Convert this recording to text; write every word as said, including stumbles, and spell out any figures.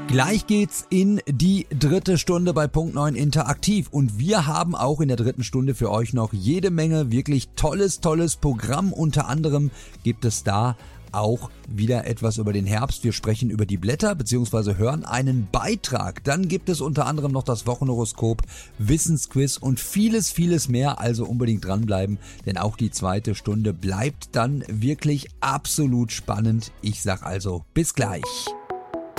Gleich geht's in die dritte Stunde bei Punkt neun Interaktiv und wir haben auch in der dritten Stunde für euch noch jede Menge wirklich tolles, tolles Programm. Unter anderem gibt es da auch wieder etwas über den Herbst. Wir sprechen über die Blätter bzw. hören einen Beitrag. Dann gibt es unter anderem noch das Wochenhoroskop, Wissensquiz und vieles, vieles mehr. Also unbedingt dranbleiben, denn auch die zweite Stunde bleibt dann wirklich absolut spannend. Ich sag also bis gleich.